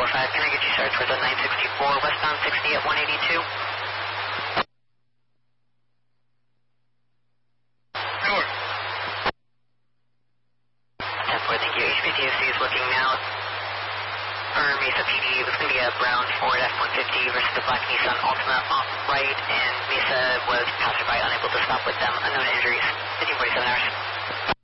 945, can I get you started for the 964 westbound 60 at 182? Sure. 10-4, thank you. HPTFC is looking now for Mesa PD. It was going to be a brown Ford F-150 versus the black Nissan Altima off right, and Mesa was passerby unable to stop with them. Unknown injuries. 1547 hours.